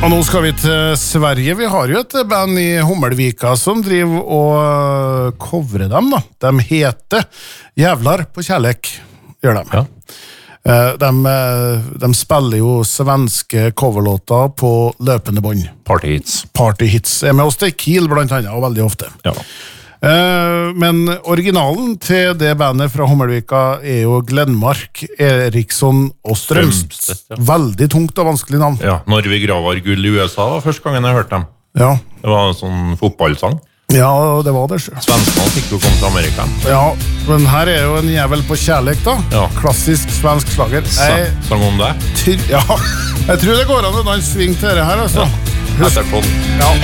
Og nå skal vi til Sverige. Vi har jo et band i Hommelvika som driver og coverer dem da. De heter Jævlar på kjærlek, gjør de. Ja. De spiller jo svenske coverlåter på løpende bånd. Partyhits. Partyhits er med oss til Kiel blant annet, og veldig ofte. Ja. Men originalen til det bandet fra Hommelvika er jo Glenmark, Eriksson og Strømstedt. Ja. Veldig tungt og vanskelig navn. Ja, når vi graver gull i USA var første gangen jeg hørte dem. Ja, Det var en sånn fotballsang. ja det var det. Svenskene fikk jo komme til Amerika. Ja, men her er jo en jævel på kjærlek da. Ja. Klassisk svensk slager. Sang om det. Ja, jeg tror det går an å danse sving til det her, altså. Etter 12. Ja.